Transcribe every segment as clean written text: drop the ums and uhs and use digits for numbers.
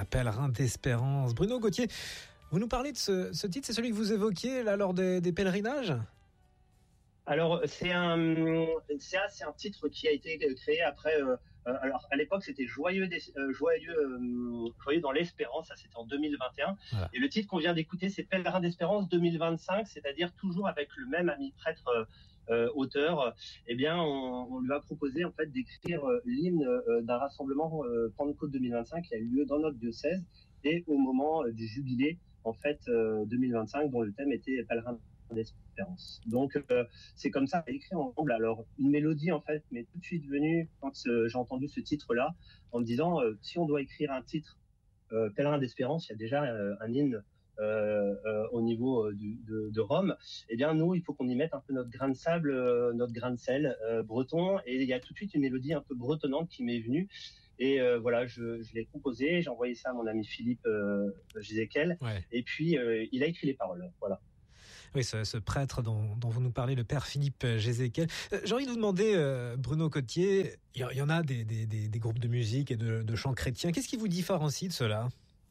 Pèlerin d'Espérance. Bruno Gauthier, vous nous parlez de ce titre, c'est celui que vous évoquiez là lors des pèlerinages ? Alors c'est un titre qui a été créé après. Alors à l'époque c'était joyeux dans l'espérance, ça c'était en 2021. Voilà. Et le titre qu'on vient d'écouter c'est Pèlerin d'Espérance 2025, c'est-à-dire toujours avec le même ami prêtre auteur. Eh bien on lui a proposé en fait d'écrire l'hymne d'un rassemblement Pentecôte 2025 qui a eu lieu dans notre diocèse et au moment du jubilé en fait 2025 dont le thème était Pèlerin d'Espérance. Donc c'est comme ça écrit ensemble. Alors une mélodie en fait m'est tout de suite venue quand j'ai entendu ce titre-là en me disant si on doit écrire un titre Pèlerin d'Espérance, il y a déjà un hymne au niveau de Rome. Eh bien nous il faut qu'on y mette un peu notre grain de sable, notre grain de sel breton, et il y a tout de suite une mélodie un peu bretonnante qui m'est venue. Et voilà, je l'ai composé, j'ai envoyé ça à mon ami Philippe Jézéquel, et puis il a écrit les paroles. Voilà. Oui, ce prêtre dont vous nous parlez, le père Philippe Jézéquel. J'ai envie de vous demander, Bruno Gauthier, il y en a des groupes de musique et de chants chrétiens. Qu'est-ce qui vous différencie de cela ?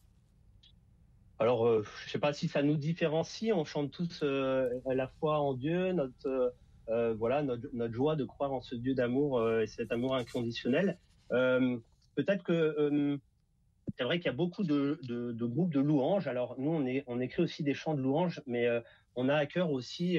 Alors, je sais pas si ça nous différencie. On chante tous la foi en Dieu, notre joie de croire en ce Dieu d'amour et cet amour inconditionnel. Peut-être que c'est vrai qu'il y a beaucoup de groupes de louanges. Alors nous, on écrit aussi des chants de louanges, mais on a à cœur aussi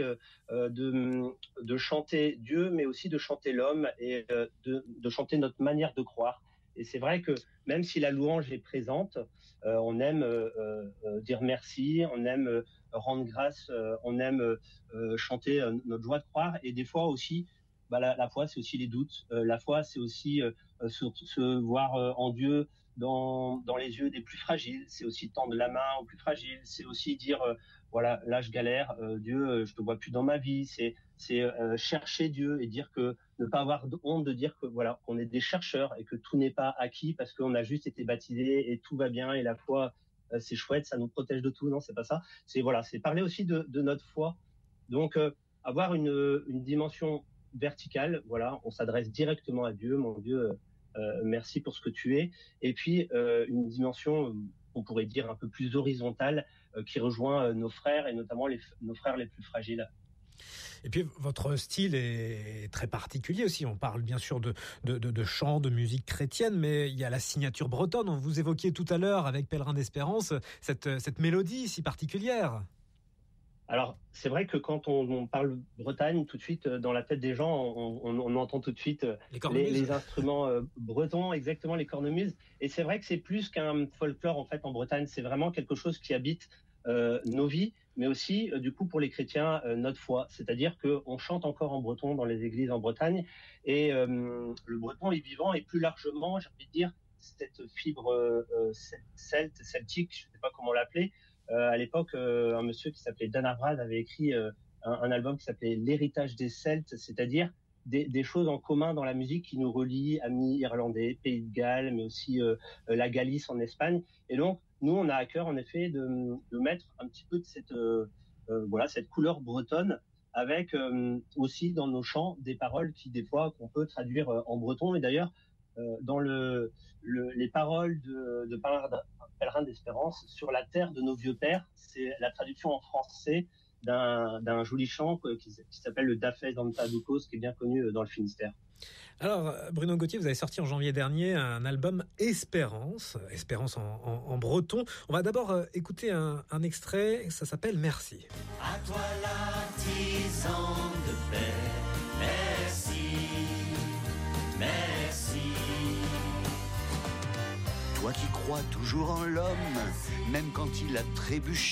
de chanter Dieu, mais aussi de chanter l'homme et de chanter notre manière de croire. Et c'est vrai que même si la louange est présente, on aime dire merci, on aime rendre grâce, on aime chanter notre joie de croire. Et des fois aussi, la foi, c'est aussi les doutes. La foi, c'est aussi se voir en Dieu dans les yeux des plus fragiles. C'est aussi tendre la main aux plus fragiles. C'est aussi dire voilà, là je galère, Dieu, je te vois plus dans ma vie. C'est chercher Dieu et dire que ne pas avoir honte de dire que voilà, qu'on est des chercheurs et que tout n'est pas acquis parce qu'on a juste été baptisé et tout va bien et la foi c'est chouette, ça nous protège de tout. Non, c'est pas ça. C'est parler aussi de notre foi. Donc avoir une dimension verticale, voilà, on s'adresse directement à Dieu, mon Dieu, merci pour ce que tu es. Et puis une dimension, on pourrait dire un peu plus horizontale, qui rejoint nos frères et notamment nos frères les plus fragiles. Et puis votre style est très particulier aussi. On parle bien sûr de chants, de musique chrétienne, mais il y a la signature bretonne. Vous évoquiez tout à l'heure avec Pèlerin d'Espérance cette mélodie si particulière. Alors, c'est vrai que quand on parle Bretagne, tout de suite, dans la tête des gens, on entend tout de suite les instruments bretons, exactement, les cornemuses. Et c'est vrai que c'est plus qu'un folklore, en fait, en Bretagne. C'est vraiment quelque chose qui habite nos vies, mais aussi, du coup, pour les chrétiens, notre foi. C'est-à-dire qu'on chante encore en breton dans les églises en Bretagne. Et le breton est vivant, et plus largement, j'ai envie de dire, cette fibre celtique, je ne sais pas comment l'appeler. À l'époque, un monsieur qui s'appelait Dan Arbrad avait écrit un album qui s'appelait L'héritage des Celtes, c'est-à-dire des choses en commun dans la musique qui nous relient, amis irlandais, Pays de Galles, mais aussi la Galice en Espagne. Et donc, nous, on a à cœur, en effet, de mettre un petit peu de cette couleur bretonne avec aussi dans nos chants des paroles qu'on peut traduire en breton. Et d'ailleurs, dans les paroles de Pèlerin d'Espérance, sur la terre de nos vieux pères, c'est la traduction en français d'un joli chant qui s'appelle le Dafès d'Antadukos, qui est bien connu dans le Finistère. Alors, Bruno Gauthier, vous avez sorti en janvier dernier un album Espérance en breton. On va d'abord écouter un extrait, ça s'appelle Merci. À toi l'artisan de paix, merci, merci. Toi qui crois toujours en l'homme, même quand il a trébuché.